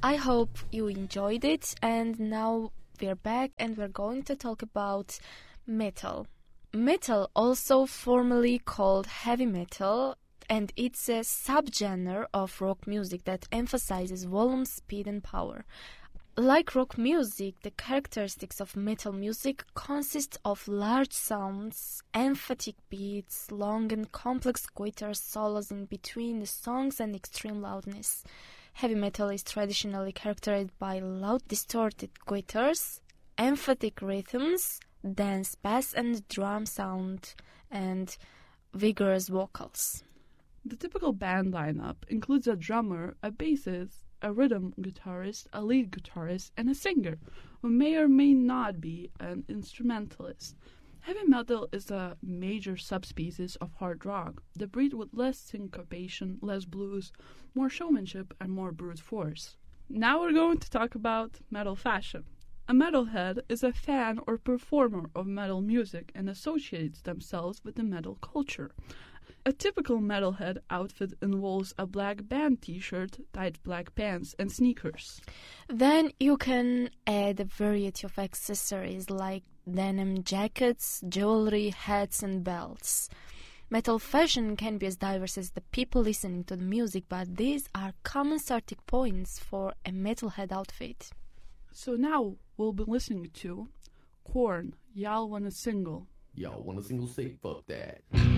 I hope you enjoyed it, and now we're back and we're going to talk about metal. Metal, also formerly called heavy metal, and it's a subgenre of rock music that emphasizes volume, speed, and power. Like rock music, the characteristics of metal music consist of large sounds, emphatic beats, long and complex guitar solos in between the songs, and extreme loudness. Heavy metal is traditionally characterized by loud, distorted guitars, emphatic rhythms, dense bass and drum sound, and vigorous vocals. The typical band lineup includes a drummer, a bassist, a rhythm guitarist, a lead guitarist, and a singer, who may or may not be an instrumentalist. Heavy metal is a major subspecies of hard rock, the breed with less syncopation, less blues, more showmanship, and more brute force. Now we're going to talk about metal fashion. A metalhead is a fan or performer of metal music and associates themselves with the metal culture. A typical metalhead outfit involves a black band t-shirt, tight black pants, and sneakers. Then you can add a variety of accessories like denim jackets, jewelry, hats, and belts. Metal fashion can be as diverse as the people listening to the music, but these are common starting points for a metalhead outfit. So now we'll be listening to Korn, Y'all Want a Single. Y'all want a single, say fuck that.